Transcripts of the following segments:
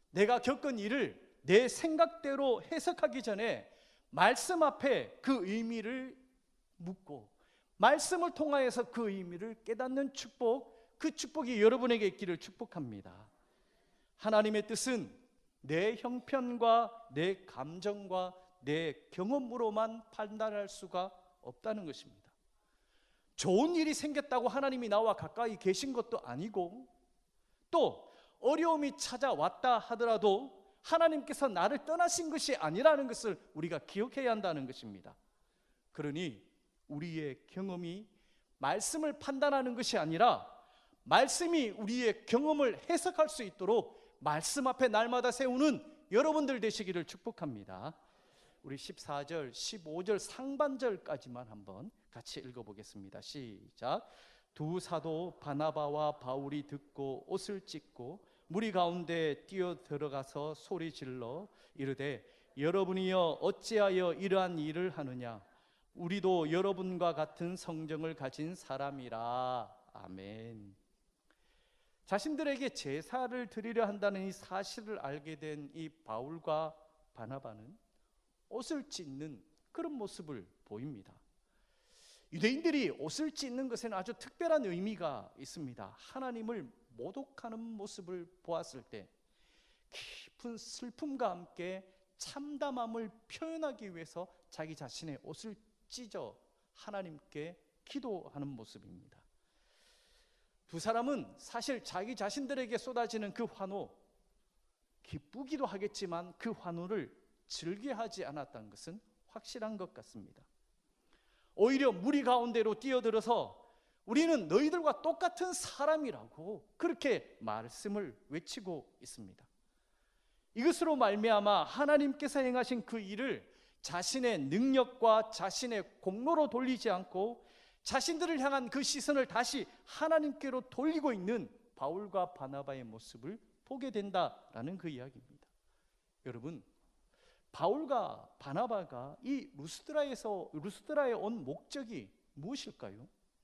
내가 겪은 일을 내 생각대로 해석하기 전에 말씀 앞에 그 의미를 묻고 말씀을 통하여서 그 의미를 깨닫는 축복, 그 축복이 여러분에게 있기를 축복합니다. 하나님의 뜻은 내 형편과 내 감정과 내 경험으로만 판단할 수가 없다는 것입니다. 좋은 일이 생겼다고 하나님이 나와 가까이 계신 것도 아니고, 또 어려움이 찾아왔다 하더라도 하나님께서 나를 떠나신 것이 아니라는 것을 우리가 기억해야 한다는 것입니다. 그러니 우리의 경험이 말씀을 판단하는 것이 아니라 말씀이 우리의 경험을 해석할 수 있도록 말씀 앞에 날마다 세우는 여러분들 되시기를 축복합니다. 우리 14절, 15절 상반절까지만 한번 같이 읽어보겠습니다. 시작. 두 사도 바나바와 바울이 듣고 옷을 찢고 무리 가운데 뛰어 들어가서 소리 질러 이르되 여러분이여 어찌하여 이러한 일을 하느냐? 우리도 여러분과 같은 성정을 가진 사람이라. 아멘. 자신들에게 제사를 드리려 한다는 이 사실을 알게 된 이 바울과 바나바는 옷을 찢는 그런 모습을 보입니다. 유대인들이 옷을 찢는 것에는 아주 특별한 의미가 있습니다. 하나님을 모독하는 모습을 보았을 때 깊은 슬픔과 함께 참담함을 표현하기 위해서 자기 자신의 옷을 찢어 하나님께 기도하는 모습입니다. 두 사람은 사실 자기 자신들에게 쏟아지는 그 환호, 기쁘기도 하겠지만 그 환호를 즐겨하지 않았다는 것은 확실한 것 같습니다. 오히려 무리 가운데로 뛰어들어서 우리는 너희들과 똑같은 사람이라고 그렇게 말씀을 외치고 있습니다. 이것으로 말미암아 하나님께서 행하신 그 일을 자신의 능력과 자신의 공로로 돌리지 않고 자신들을 향한 그 시선을 다시 하나님께로 돌리고 있는 바울과 바나바의 모습을 보게 된다라는 그 이야기입니다. 여러분, 바울과 바나바가 이 루스드라에 온 목적이 무엇일까요?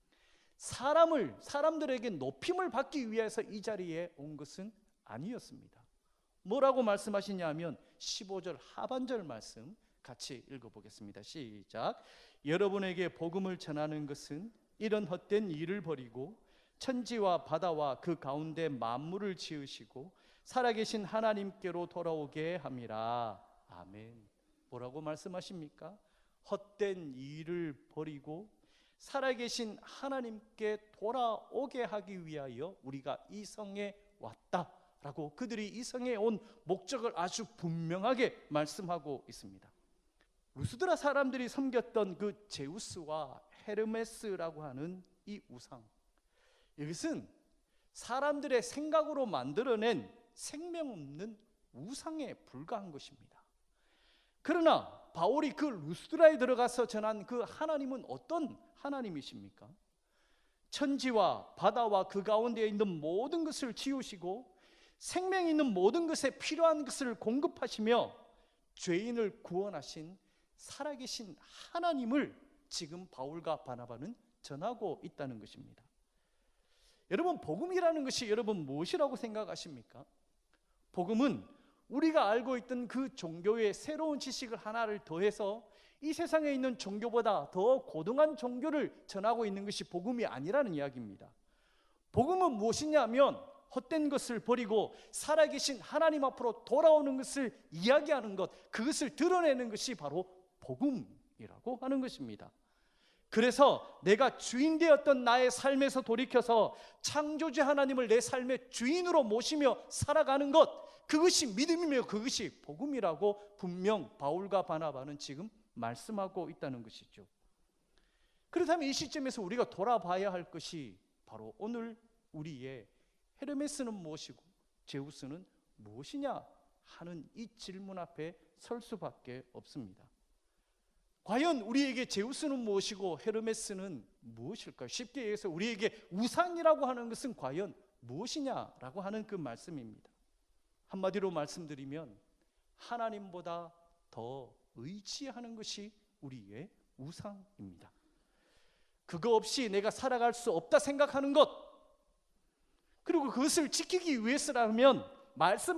사람들에게 높임을 받기 위해서 이 자리에 온 것은 아니었습니다. 뭐라고 말씀하시냐면 15절 하반절 말씀 같이 읽어보겠습니다. 시작. 여러분에게 복음을 전하는 것은 이런 헛된 일을 버리고 천지와 바다와 그 가운데 만물을 지으시고 살아계신 하나님께로 돌아오게 함이라. 아멘. 뭐라고 말씀하십니까? 헛된 일을 버리고 살아계신 하나님께 돌아오게 하기 위하여 우리가 이 성에 왔다라고 그들이 이 성에 온 목적을 아주 분명하게 말씀하고 있습니다. 루스드라 사람들이 섬겼던 그 제우스와 헤르메스라고 하는 이 우상, 이것은 사람들의 생각으로 만들어낸 생명 없는 우상에 불과한 것입니다. 그러나 바울이 그 루스드라에 들어가서 전한 그 하나님은 어떤 하나님이십니까? 천지와 바다와 그 가운데에 있는 모든 것을 지으시고 생명 있는 모든 것에 필요한 것을 공급하시며 죄인을 구원하신 살아계신 하나님을 지금 바울과 바나바는 전하고 있다는 것입니다. 여러분, 복음이라는 것이 여러분 무엇이라고 생각하십니까? 복음은 우리가 알고 있던 그 종교의 새로운 지식을 하나를 더해서 이 세상에 있는 종교보다 더 고등한 종교를 전하고 있는 것이 복음이 아니라는 이야기입니다. 복음은 무엇이냐면 헛된 것을 버리고 살아계신 하나님 앞으로 돌아오는 것을 이야기하는 것, 그것을 드러내는 것이 바로 복음이라고 하는 것입니다. 그래서 내가 주인 되었던 나의 삶에서 돌이켜서 창조주 하나님을 내 삶의 주인으로 모시며 살아가는 것, 그것이 믿음이며 그것이 복음이라고 분명 바울과 바나바는 지금 말씀하고 있다는 것이죠. 그렇다면 이 시점에서 우리가 돌아봐야 할 것이 바로 오늘 우리의 헤르메스는 무엇이고 제우스는 무엇이냐 하는 이 질문 앞에 설 수밖에 없습니다. 과연 우리에게 제우스는 무엇이고 헤르메스는 무엇일까요? 쉽게 얘기해서 우리에게 우상이라고 하는 것은 과연 무엇이냐라고 하는 그 말씀입니다. 한마디로 말씀드리면 하나님보다 더 의지하는 것이 우리의 우상입니다. 그거 없이 내가 살아갈 수 없다 생각하는 것, 그리고 그것을 지키기 위해서라면 말씀